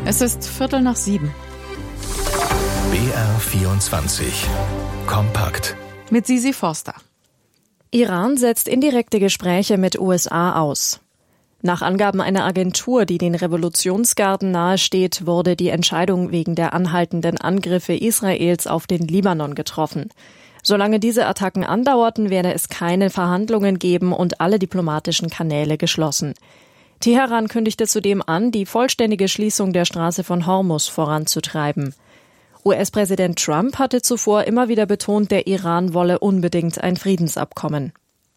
Es ist 6:15. BR24 Kompakt Mit Sisi Forster. Iran setzt indirekte Gespräche mit USA aus. Nach Angaben einer Agentur, die den Revolutionsgarden nahesteht, wurde die Entscheidung wegen der anhaltenden Angriffe Israels auf den Libanon getroffen. Solange diese Attacken andauerten, werde es keine Verhandlungen geben und alle diplomatischen Kanäle geschlossen. Teheran kündigte zudem an, die vollständige Schließung der Straße von Hormuz voranzutreiben. US-Präsident Trump hatte zuvor immer wieder betont, der Iran wolle unbedingt ein Friedensabkommen.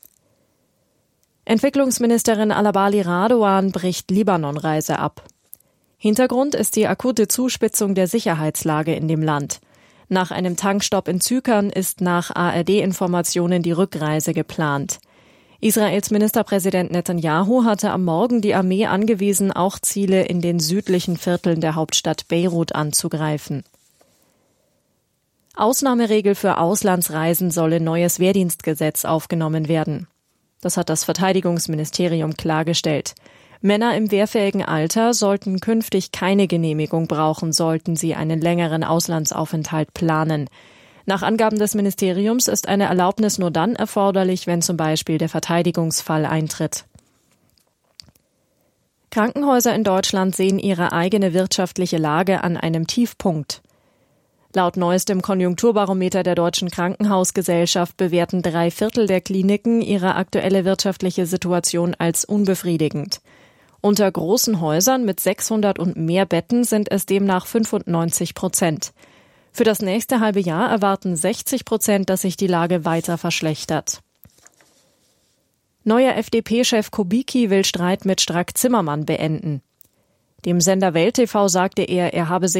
Entwicklungsministerin Alabali Radoan bricht Libanon-Reise ab. Hintergrund ist die akute Zuspitzung der Sicherheitslage in dem Land. Nach einem Tankstopp in Zypern ist nach ARD-Informationen die Rückreise geplant. Israels Ministerpräsident Netanyahu hatte am Morgen die Armee angewiesen, auch Ziele in den südlichen Vierteln der Hauptstadt Beirut anzugreifen. Ausnahmeregel für Auslandsreisen soll in neues Wehrdienstgesetz aufgenommen werden. Das hat das Verteidigungsministerium klargestellt. Männer im wehrfähigen Alter sollten künftig keine Genehmigung brauchen, sollten sie einen längeren Auslandsaufenthalt planen. Nach Angaben des Ministeriums ist eine Erlaubnis nur dann erforderlich, wenn zum Beispiel der Verteidigungsfall eintritt. Krankenhäuser in Deutschland sehen ihre eigene wirtschaftliche Lage an einem Tiefpunkt. Laut neuestem Konjunkturbarometer der Deutschen Krankenhausgesellschaft bewerten 3/4 der Kliniken ihre aktuelle wirtschaftliche Situation als unbefriedigend. Unter großen Häusern mit 600 und mehr Betten sind es demnach 95%. Für das nächste halbe Jahr erwarten 60%, dass sich die Lage weiter verschlechtert. Neuer FDP-Chef Kubicki will Streit mit Strack-Zimmermann beenden. Dem Sender Welt TV sagte er habe sich